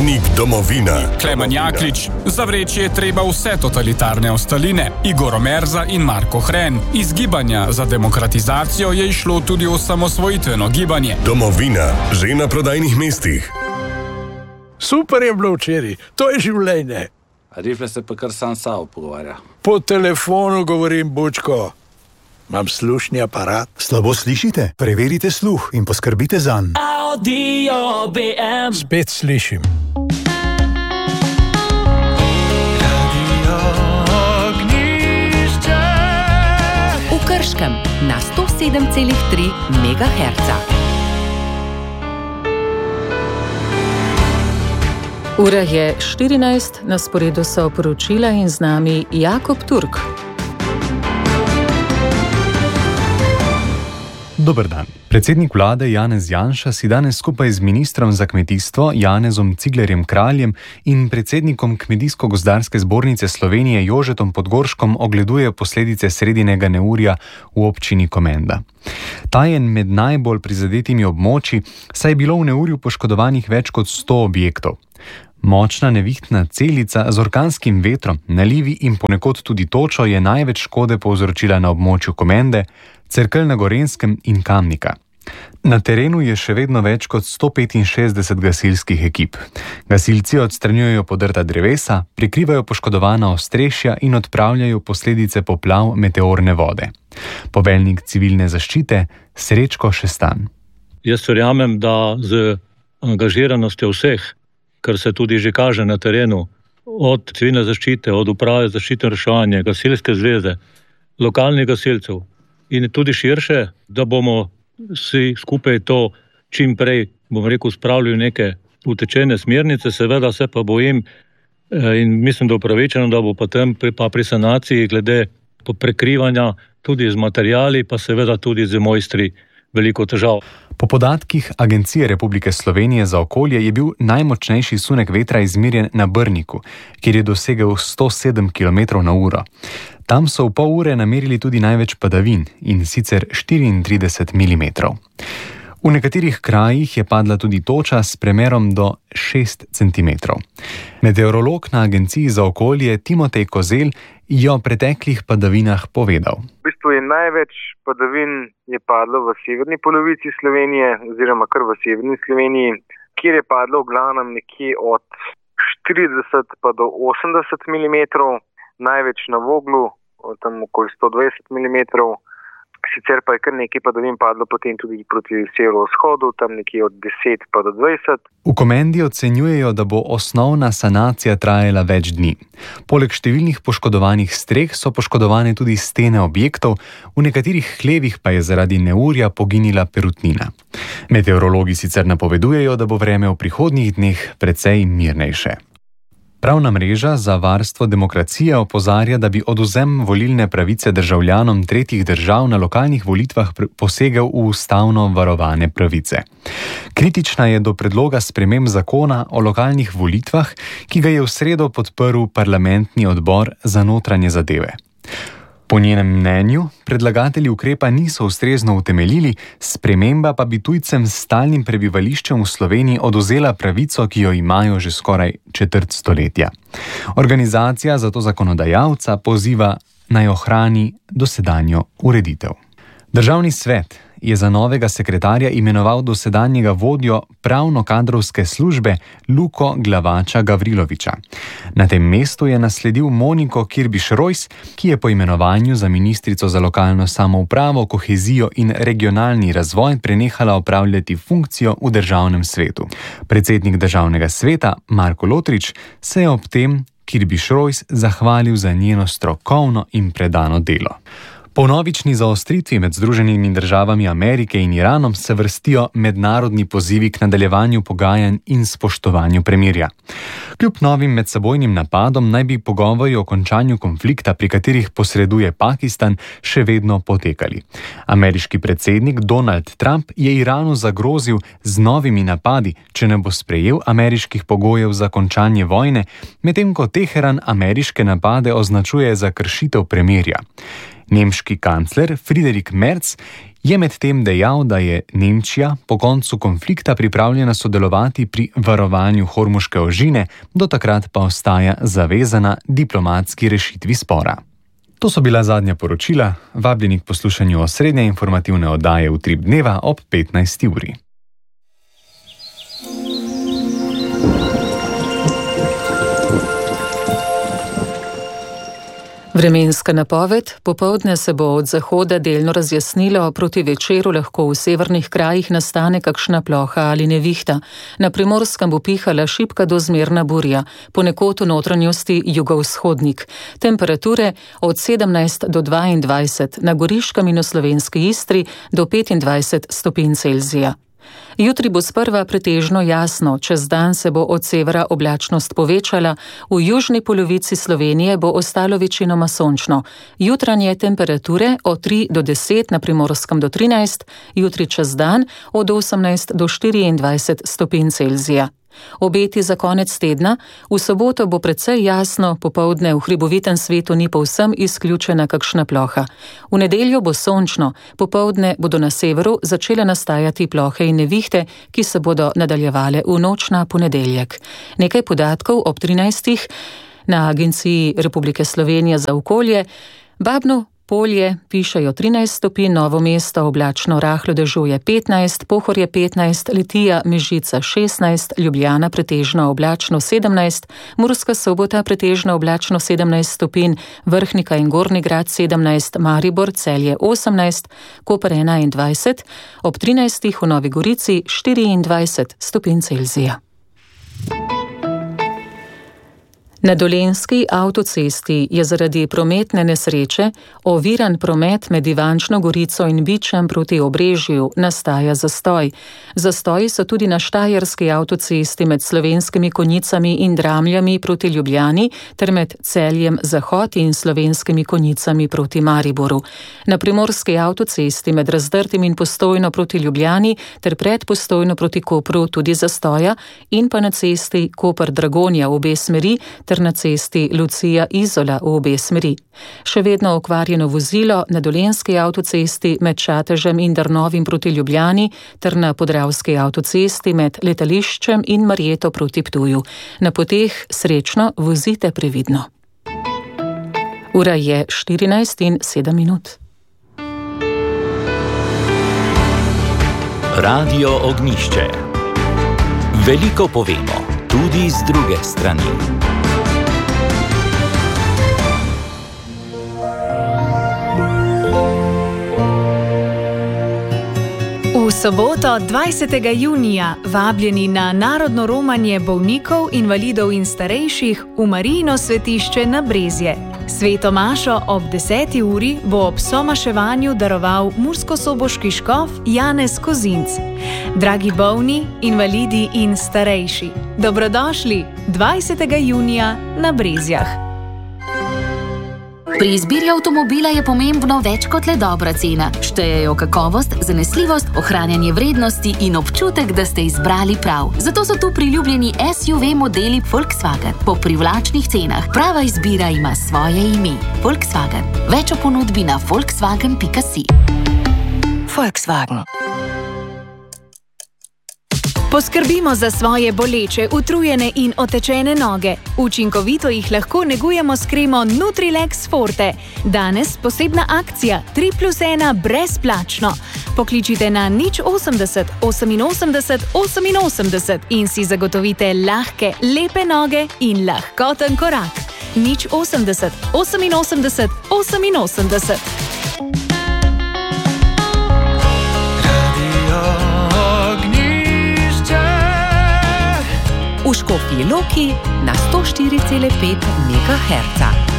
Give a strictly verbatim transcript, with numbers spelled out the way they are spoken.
Tednik domovina. Klemen Jaklič, zavreči je treba vse totalitarne ostaline. Igor Omerza in Marko Hren. Iz Gibanja za demokratizacijo je išlo tudi osamosvojitveno gibanje. Domovina, že na prodajnih mestih. Super je bilo včeraj, to je življenje. A Rifle se pa kar sam sabo pogovarja. Po telefonu govorim, bučko. Imam slušni aparat. Slabo slišite? Preverite sluh in poskrbite zanj. Audio B M. Spet slišim. V Krškem na sto sedem celih tri megaherca. Ura je štirinajst, na sporedu so poročila in z nami Jakob Turk. Dober dan. Predsednik vlade Janez Janša si danes skupaj z ministrom za kmetijstvo Janezom Ciglerjem Kraljem in predsednikom Kmetijsko-gozdarske zbornice Slovenije Jožetom Podgorškom ogleduje posledice sredinega neurja v občini Komenda. Ta je med najbolj prizadetimi območji, saj je bilo v neurju poškodovanih več kot sto objektov. Močna nevihtna celica z orkanskim vetrom, nalivi in ponekod tudi točo je največ škode povzročila na območju Komende, Cerkelj na Gorenjskem in Kamnika. Na terenu je še vedno več kot sto petinšestdeset gasilskih ekip. Gasilci odstranjujejo podrta drevesa, prikrivajo poškodovana ostrešja in odpravljajo posledice poplav meteorne vode. Poveljnik civilne zaščite Srečko Šestan. Jaz verjamem, da z angažiranostjo vseh, kar se tudi že kaže na terenu, od civilne zaščite, od uprave zaščite in reševanja, gasilske zveze, lokalnih gasilcev in tudi širše, da bomo vsi skupaj to čim prej, bom rekel, spravili neke utečene smernice, seveda se pa bojim in mislim, da upravičeno, da bo potem pri, pa pri sanaciji glede prekrivanja tudi z materijali, pa seveda tudi z mojstri veliko težav. Po podatkih Agencije Republike Slovenije za okolje je bil najmočnejši sunek vetra izmerjen na Brniku, kjer je dosegel sto sedem kilometrov na uro. Tam so v pol ure namerili tudi največ padavin, in sicer štiriintrideset milimetrov. V nekaterih krajih je padla tudi toča s premerom do šest centimetrov. Meteorolog na Agenciji za okolje Timotej Kozelj je o preteklih padavinah povedal. V bistvu je največ padavin je padlo v severni polovici Slovenije, oziroma kar v severni Sloveniji, kjer je padlo v glavnem nekje od štirideset pa do osemdeset milimetrov, največ na Voglu, tam okoli sto dvajset milimetrov. Sicer pa je kar nekaj padavin padlo potem tudi proti severovzhodu, tam nekje od deset pa do dvajset. V Komendi ocenjujejo, da bo osnovna sanacija trajala več dni. Poleg številnih poškodovanih streh so poškodovane tudi stene objektov, v nekaterih hlevih pa je zaradi neurja poginila perutnina. Meteorologi sicer napovedujejo, da bo vreme v prihodnjih dneh precej mirnejše. Pravna mreža za varstvo demokracije opozarja, da bi odvzem volilne pravice državljanom tretjih držav na lokalnih volitvah posegel v ustavno varovane pravice. Kritična je do predloga sprememb zakona o lokalnih volitvah, ki ga je v sredo podprl parlamentni odbor za notranje zadeve. Po njenem mnenju predlagatelji ukrepa niso ustrezno utemeljili, sprememba pa bi tujcem s stalnim prebivališčem v Sloveniji odvzela pravico, ki jo imajo že skoraj četrt stoletja. Organizacija zato zakonodajalca poziva naj ohrani dosedanjo ureditev. Državni svet je za novega sekretarja imenoval dosedanjega vodjo pravno-kadrovske službe Luko Glavača Gavriloviča. Na tem mestu je nasledil Moniko Kirbiš-Rojs, ki je po imenovanju za ministrico za lokalno samoupravo, kohezijo in regionalni razvoj prenehala opravljati funkcijo v državnem svetu. Predsednik državnega sveta Marko Lotrič se je ob tem Kirbiš-Rojs zahvalil za njeno strokovno in predano delo. Po vnovični zaostritvi med Združenimi državami Amerike in Iranom se vrstijo mednarodni pozivi k nadaljevanju pogajanj in spoštovanju premirja. Kljub novim medsebojnim napadom naj bi pogovori o končanju konflikta, pri katerih posreduje Pakistan, še vedno potekali. Ameriški predsednik Donald Trump je Iranu zagrozil z novimi napadi, če ne bo sprejel ameriških pogojev za končanje vojne, medtem ko Teheran ameriške napade označuje za kršitev premirja. Nemški kancler Friedrich Merz je medtem dejal, da je Nemčija po koncu konflikta pripravljena sodelovati pri varovanju Hormuške ožine, do takrat pa ostaja zavezana diplomatski rešitvi spora. To so bila zadnja poročila, vabljeni k poslušanju osrednje informativne oddaje Utrip dneva ob petnajsti uri. Vremenska napoved: popoldne se bo od zahoda delno razjasnilo, proti večeru lahko v severnih krajih nastane kakšna ploha ali nevihta. Na Primorskem bo pihala šibka do zmerna burja, ponekod v notranjosti jugovzhodnik. Temperature od sedemnajst do dvaindvajset, na Goriškem in v slovenski Istri do petindvajset stopinj Celzija. Jutri bo sprva pretežno jasno, čez dan se bo od severa oblačnost povečala, v južni polovici Slovenije bo ostalo večinoma sončno. Jutranje temperature od tri do deset, na Primorskem do trinajst, jutri čez dan od osemnajst do štiriindvajset stopinj Celzija. Obeti za konec tedna: v soboto bo precej jasno, popoldne v hribovitem svetu ni povsem izključena kakšna ploha. V nedeljo bo sončno, popoldne bodo na severu začele nastajati plohe in nevihte, ki se bodo nadaljevale v noč na ponedeljek. Nekaj podatkov ob trinajstih na Agenciji Republike Slovenije za okolje. Babno Polje pišejo trinajst stopinj, Novo mesto oblačno rahlo dežuje petnajst, Pohorje petnajst, Litija, Mežica šestnajst, Ljubljana pretežno oblačno sedemnajst, Murska Sobota pretežno oblačno sedemnajst stopinj, Vrhnika in Gornji Grad sedemnajst, Maribor, Celje osemnajst, Koper enaindvajset, ob trinajstih v Novi Gorici štiriindvajset stopinj Celzija. Na Dolenjski avtocesti je zaradi prometne nesreče oviran promet med Ivančno Gorico in Bičem proti Obrežju, nastaja zastoj. Zastoji so tudi na Štajerski avtocesti med Slovenskimi Konjicami in Dramljami proti Ljubljani ter med Celjem Zahod in Slovenskimi Konjicami proti Mariboru. Na Primorski avtocesti med Razdrtim in Postojno proti Ljubljani ter pred Postojno proti Kopru tudi zastoja in pa na cesti Koper-Dragonja v obe smeri ter na cesti Lucija-Izola v obe smeri. Še vedno okvarjeno vozilo na Dolenjski avtocesti med Čatežem in Drnovim proti Ljubljani ter na Podravski avtocesti med Letališčem in Marjeto proti Ptuju. Na poteh srečno vozite previdno. Ura je štirinajst in sedem minut. Radio Ognjišče. Veliko povemo, tudi z druge strani. V soboto dvajsetega junija vabljeni na narodno romanje bolnikov, invalidov in starejših v Marijino svetišče na Brezje. Sveto mašo ob deseti uri bo ob somaševanju daroval murskosoboški škof Janez Kozinc. Dragi bolni, invalidi in starejši, dobrodošli dvajsetega junija na Brezjah. Pri izbiri avtomobila je pomembno več kot le dobra cena. Štejejo kakovost, zanesljivost, ohranjanje vrednosti in občutek, da ste izbrali prav. Zato so tu priljubljeni S U V modeli Volkswagen po privlačnih cenah. Prava izbira ima svoje ime. Volkswagen. Več o ponudbi na volkswagen pika si. Volkswagen. Poskrbimo za svoje boleče, utrujene in otečene noge. Učinkovito jih lahko negujemo s kremo Nutrilex Forte. Danes posebna akcija tri plus ena brezplačno. Pokličite na nič osemdeset oseminosemdeset oseminosemdeset in si zagotovite lahke, lepe noge in lahkoten korak. nič osemdeset oseminosemdeset oseminosemdeset. V Škofji Loki na sto štiri cela pet megaherca.